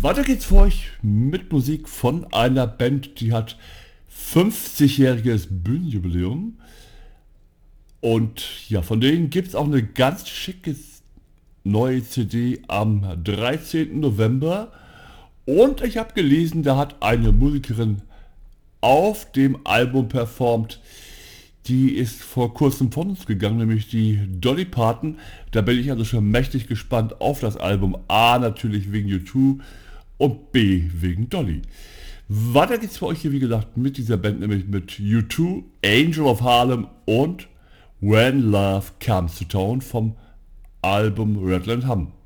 Weiter geht's für euch mit Musik von einer Band, die hat 50-jähriges Bühnenjubiläum. Und ja, von denen gibt's auch eine ganz schicke neue CD am 13. November. Und ich habe gelesen, da hat eine Musikerin auf dem Album performt. Die ist vor kurzem von uns gegangen, nämlich die Dolly Parton. Da bin ich also schon mächtig gespannt auf das Album. A, natürlich wegen U2 und B, wegen Dolly. Weiter geht's für euch hier, wie gesagt, mit dieser Band, nämlich mit U2, Angel of Harlem und When Love Comes to Town vom Album Redland Hum.